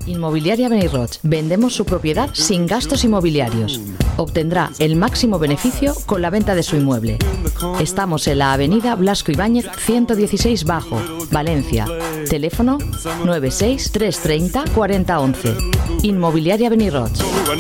Inmobiliaria Beniroch. Vendemos su propiedad sin gastos inmobiliarios. Obtendrá el máximo beneficio con la venta de su inmueble. Estamos en la avenida Blasco Ibáñez 116 Bajo, Valencia. Teléfono 96 330 4011. Inmobiliaria Beniroch.